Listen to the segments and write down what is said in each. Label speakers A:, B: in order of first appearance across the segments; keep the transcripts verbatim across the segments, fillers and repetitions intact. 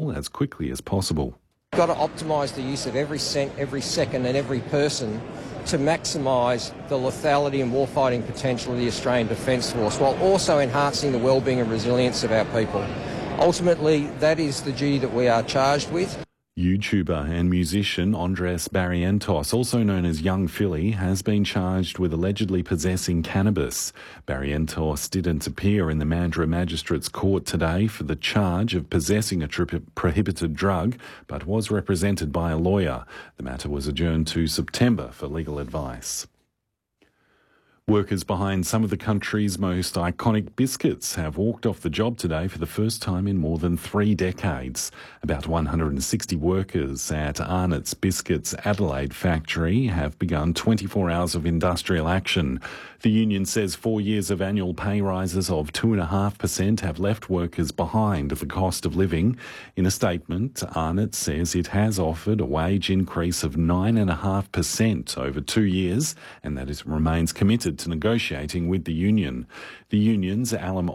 A: control as quickly as possible.
B: We've got to optimise the use of every cent, every second and every person to maximise the lethality and warfighting potential of the Australian Defence Force, while also enhancing the wellbeing and resilience of our people. Ultimately, that is the duty that we are charged with.
A: YouTuber and musician Andres Barrientos, also known as Young Philly, has been charged with allegedly possessing cannabis. Barrientos didn't appear in the Mandurah Magistrates Court today for the charge of possessing a tri- prohibited drug, but was represented by a lawyer. The matter was adjourned to September for legal advice. Workers behind some of the country's most iconic biscuits have walked off the job today for the first time in more than three decades. About one hundred sixty workers at Arnott's Biscuits Adelaide factory have begun twenty-four hours of industrial action. The union says four years of annual pay rises of two point five percent have left workers behind the cost of living. In a statement, Arnott says it has offered a wage increase of nine point five percent over two years and that it remains committed to negotiating with the union. The union's Adam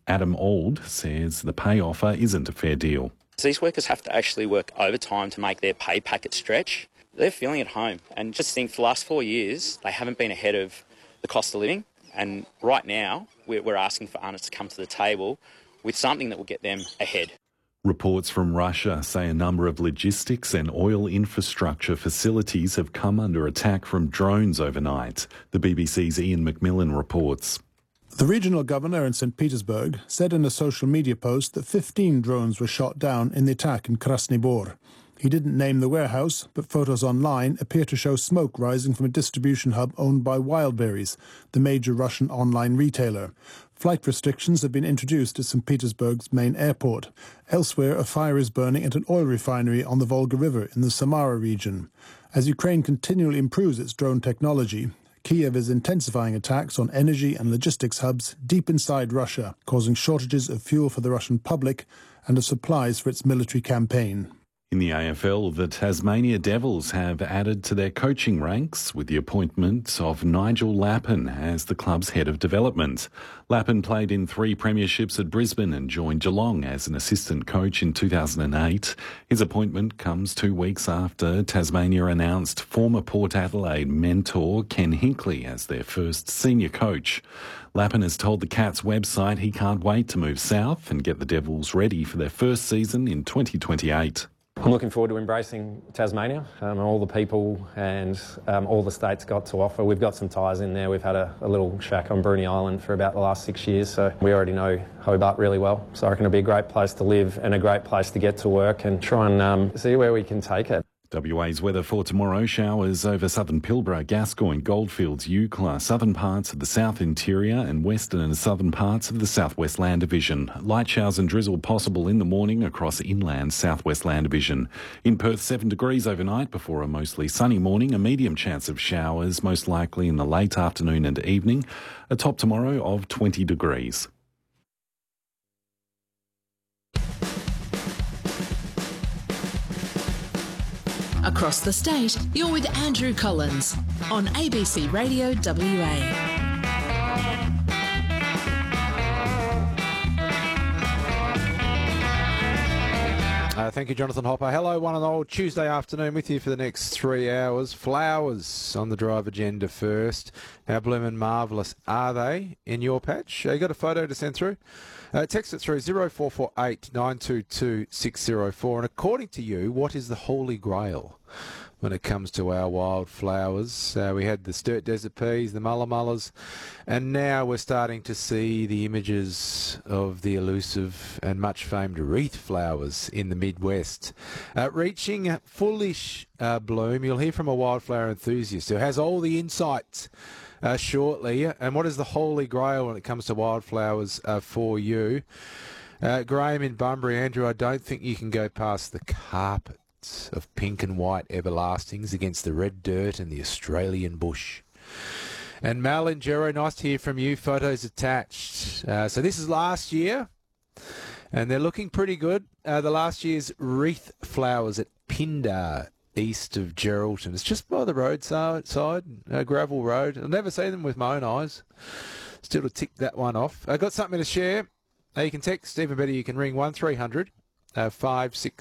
A: Auld says the pay offer isn't a fair deal.
C: These workers have to actually work overtime to make their pay packet stretch. They're feeling at home, and just think for the last four years they haven't been ahead of the cost of living, and right now we're asking for Arnott to come to the table with something that will get them ahead.
A: Reports from Russia say a number of logistics and oil infrastructure facilities have come under attack from drones overnight. The B B C's Ian McMillan reports.
D: The regional governor in Saint Petersburg said in a social media post that fifteen drones were shot down in the attack in Krasny Bor. He didn't name the warehouse, but photos online appear to show smoke rising from a distribution hub owned by Wildberries, the major Russian online retailer. Flight restrictions have been introduced at Saint Petersburg's main airport. Elsewhere, a fire is burning at an oil refinery on the Volga River in the Samara region. As Ukraine continually improves its drone technology, Kiev is intensifying attacks on energy and logistics hubs deep inside Russia, causing shortages of fuel for the Russian public and of supplies for its military campaign.
A: In the A F L, the Tasmania Devils have added to their coaching ranks with the appointment of Nigel Lappin as the club's head of development. Lappin played in three premierships at Brisbane and joined Geelong as an assistant coach in two thousand eight. His appointment comes two weeks after Tasmania announced former Port Adelaide mentor Ken Hinkley as their first senior coach. Lappin has told the Cats website he can't wait to move south and get the Devils ready for their first season in twenty twenty-eight.
E: I'm looking forward to embracing Tasmania um, and all the people and um, all the state's got to offer. We've got some ties in there. We've had a, a little shack on Bruny Island for about the last six years, so we already know Hobart really well. So I reckon it'll be a great place to live and a great place to get to work and try and um, see where we can take it.
A: W A's weather for tomorrow: showers over southern Pilbara, Gascoyne, Goldfields, Eucla, southern parts of the south interior and western and southern parts of the southwest land division. Light showers and drizzle possible in the morning across inland southwest land division. In Perth, seven degrees overnight before a mostly sunny morning. A medium chance of showers, most likely in the late afternoon and evening. A top tomorrow of twenty degrees.
F: Across the state, you're with Andrew Collins on A B C Radio W A.
G: Uh, thank you, Jonathan Hopper. Hello, one and all. Tuesday afternoon with you for the next three hours. Flowers on the drive agenda first. How bloomin' marvellous are they in your patch? Uh, you got a photo to send through? Uh, text it through zero four four eight nine two two six zero four. And according to you, what is the holy grail when it comes to our wildflowers? Uh, we had the Sturt Desert Peas, the Mulla Mullas, and now we're starting to see the images of the elusive and much famed wreath flowers in the Midwest. Uh, reaching fullish uh, bloom, you'll hear from a wildflower enthusiast who has all the insights Uh, shortly. And what is the holy grail when it comes to wildflowers uh, for you? Uh, Graham in Bunbury. Andrew, I don't think you can go past the carpets of pink and white everlastings against the red dirt and the Australian bush. And Mal and Jero, nice to hear from you. Photos attached. Uh, so this is last year, and they're looking pretty good. Uh, the last year's wreath flowers at Pindar, east of Geraldton. It's just by the roadside, a gravel road. I've never seen them with my own eyes. Still to tick that one off. I've got something to share. Uh, you can text, even better, you can ring one three hundred five six